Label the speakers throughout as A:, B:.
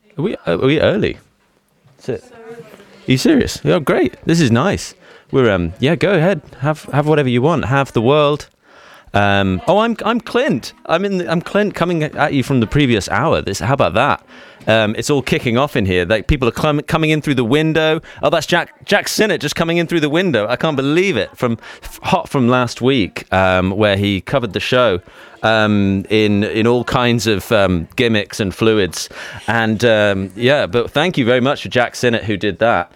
A: Are we early? That's it. Are you serious? Oh, great. This is nice. We're yeah. Go ahead. Have whatever you want. Have the world. I'm Clint. I'm Clint coming at you from the previous hour. How about that? It's all kicking off in here. Like people are coming in through the window. Oh, that's Jack Sinnott just coming in through the window. I can't believe it. Hot from last week, where he covered the show in all kinds of gimmicks and fluids. And yeah, but thank you very much for Jack Sinnott who did that.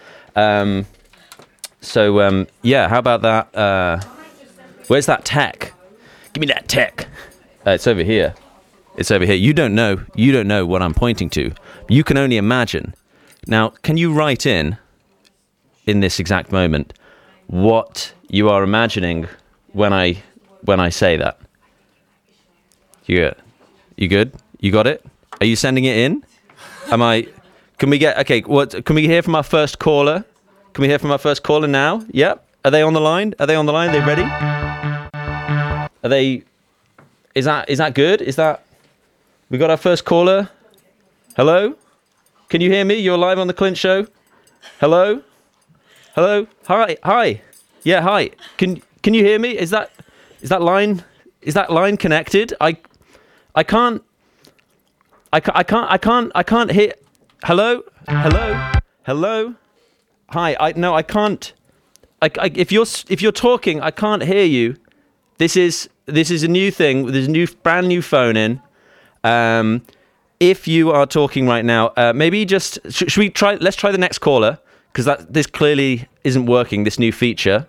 A: So yeah, how about that? Where's that tech? Give me that tech. It's over here. It's over here. You don't know what I'm pointing to. You can only imagine. Now, can you write in this exact moment what you are imagining when I say that? You good? You got it? Are you sending it in? Can we hear from our first caller? Can we hear from our first caller now? Yep. Are they on the line? Are they ready? Are they? Is that good? We got our first caller? Hello? Can you hear me? You're live on the Clint Show. Hello? Hi. Yeah, hi. Can you hear me? Is that line connected? I can't hear. Hello? Hi. I can't. If you're talking, I can't hear you. This is a new thing. There's a brand new phone in. If you are talking right now, maybe just should we try? Let's try the next caller because this clearly isn't working. This new feature.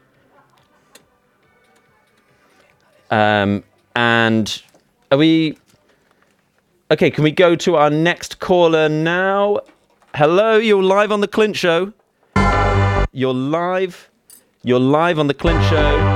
A: And are we? Okay, can we go to our next caller now? Hello, you're live on the Clint Show. You're live on the Clint Show.